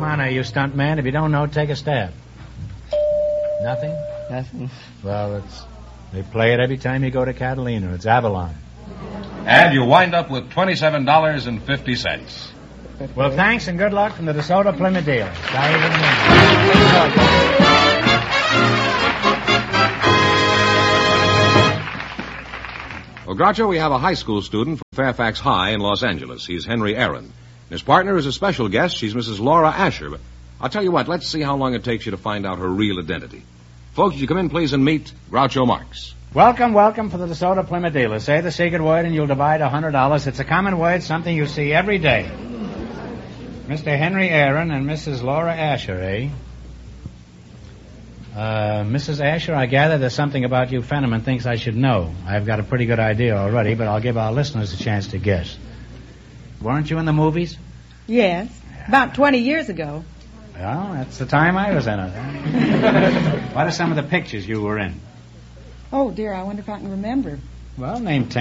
Come on, you stunt man. If you don't know, take a stab. Nothing? Nothing. Well, they play it every time you go to Catalina. It's Avalon. And you wind up with $27.50. Well, thanks and good luck from the DeSoto Plymouth dealers. Well, Groucho, we have a high school student from Fairfax High in Los Angeles. He's Henry Aaron. His partner is a special guest. She's Mrs. Laura Asher. But I'll tell you what, let's see how long it takes you to find out her real identity. Folks, you come in, please, and meet Groucho Marx. Welcome for the DeSoto Plymouth dealers. Say the secret word and you'll divide $100. It's a common word, something you see every day. Mr. Henry Aaron and Mrs. Laura Asher, eh? Mrs. Asher, I gather there's something about you Fenneman thinks I should know. I've got a pretty good idea already, but I'll give our listeners a chance to guess. Weren't you in the movies? Yes, about 20 years ago. Well, that's the time I was in it. What are some of the pictures you were in? Oh, dear, I wonder if I can remember. Well, name 10.